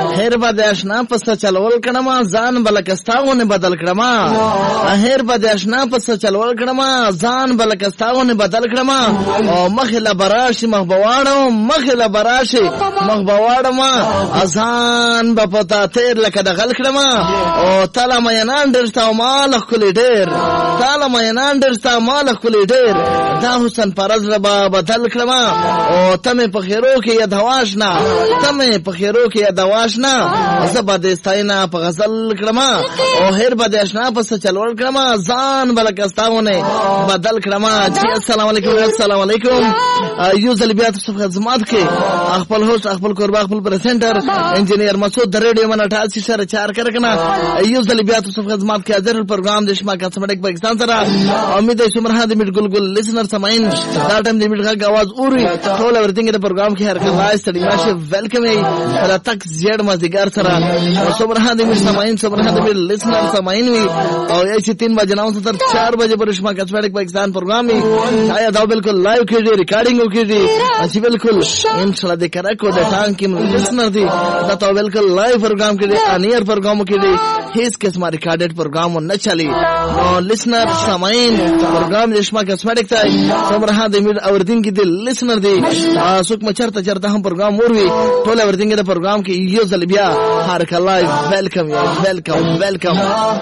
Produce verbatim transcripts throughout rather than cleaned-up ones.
هر بد آشنا پس چلول کړم ځان بلکستاونه بدل کړم هر بد آشنا پس چلول کړم ځان بلکستاونه بدل کړم او مخله براش مخبواړم مخله براش مخبواړم ازان په پتا تیر لکه دغل کړم او تعالی مې نن درسته مال خپل ډیر تعالی مې نن درسته مال خپل ډیر دا حسن پرز ربا بدل کړم او تمه په خیرو کې یادواش نه تمه په خیرو کې یادواش نه زبردستاینا په غزل کړم او هر بد آشنا پس چلول کړم ځان بلکستاونه بدل کړم. جی السلام علیکم السلام علیکم یو زلبیات صف خدمات کې خپل هوست خپل قربا خپل پرزنټر انجینیر مسعود د ریډیو من اٹھاسی سره چار کرکنا یو زلبیات صف خدمات کې حاضر پروګرام د شما کاسمیټک پاکستان سره امید ہے سمرها د میټ ګلګل لسنر سماین دا ټیم د میټ غږ आवाज اوري ټول اورینګ د پروګرام کې هر کله ستړي ماشه ویلکم ای را تک زیړ مزګار سره سمرها د میټ سماین سمرها د میټ لسنر سماین وی او یې چې تین بجې نو تر چار بجې پر شما کاسمیټک پاکستان پروګرام ای آیا دا بالکل لایو کېږي ریکارډینګ وکړي چې بالکل ان شاء الله د کرکو د ټانک کې لسنر دی دا ته بالکل لایو پروګرام کې انیر پروګرام کې هیڅ قسمه ریکارډډ پروګرام نه چلی نو لسنر سماین پروګرام د شما کاسمیټک ته سمرها د میټ اوردین کې د لسنر دی څوک مچرته چرته هم پروګرام وروي ټول اوردین د پروګرام کې یو ځل بیا هر کله ویلکم یا ویلکم ویلکم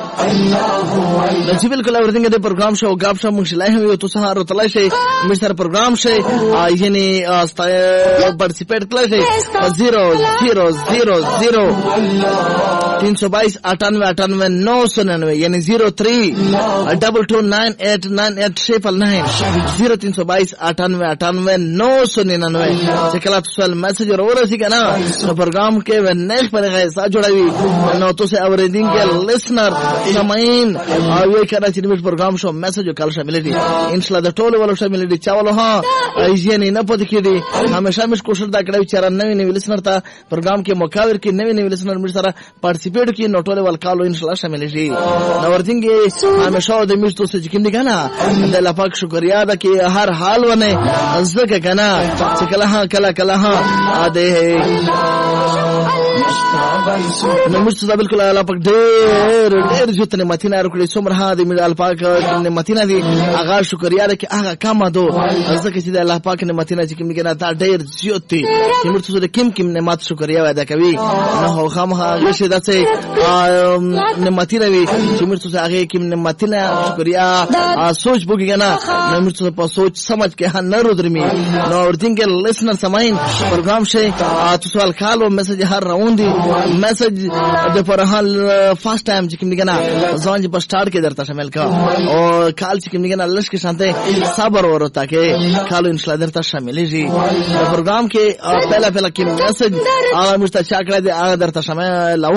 چې بالکل اوردین د پروګرام شو غاب شو مشلای هم یو تاسو هر تلای شي مستر پروګرام شي یعنی پارټیسیپیټ کړئ شي زیرو زیرو زیرو زیرو تین سو بائیس اٹھانوے اٹھانوے نو سو ننوے یعنی زیرو تھری ڈبل ٹو نائن ایٹ نائن ایٹ ٹریپل نائن زیرو تین سو بائیس اٹھانوے اٹھانوے نو سو ننانوے چکلا تو میسج اور رسی کا نا پروگرام کے نیکسٹ پر ساتھ جڑاوی نو تو سے اوریدنگ کے لسنر سمعین اور یہ کہنا چاہیے پروگرام شو میسج کل شامل دی انشاءاللہ د ټول ولو شامل دي چاولو ها یې نه پد کېدی همیشه مش کوشش دا کړو چې را نوې نوې لسنر ته پروګرام کې مقاور کې نوې نوې لسنر مر سره پارټیسیپیټ کې نو ټول ول کالو انشاءالله شامل شي نو ورتنګ همیشه د میشتو چې کوم دي کنه د لپاک شکریا ده کې هر حال ونه زکه کنه چې کله ها کله کله ها ده نو مستدا بالکل الله پاک ډېر ډېر جوتنه متینا رکړي سمرها د میډ الله پاک نه متینا دي هغه شکریا ده کې هغه کم دو ځکه چې د الله پاک نه متینا چې کوم کنه دا ډېر زیاتې چې مرته د کم کم نعمت شکریا ادا کوي نه هو خامخا غشه دته نه متینا وي چې مرته هغه کم نه متینا شکریا سوچ بوګي کنه نه مرته په سوچ سمجھ کې نه رودرمي نو ورتینګ لسنر سماین پروګرام شي تاسو ال کالو میسج هر راوند میسج د پر حال فرست ټایم چې کوم دیګنا ځان چې په سٹارټ کې درته شامل کا او کال چې کوم دیګنا لږ کې شانته صبر ورته کې کالو ان شاء الله درته شامل شي پروګرام کې پهلا پهلا کې میسج هغه مستشا کړی دی هغه درته شامل